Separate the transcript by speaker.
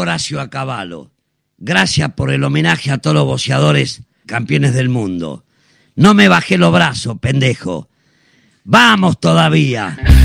Speaker 1: Horacio a Cavallo. Gracias por el homenaje a todos los boxeadores campeones del mundo. No me bajé los brazos, pendejo. ¡Vamos todavía!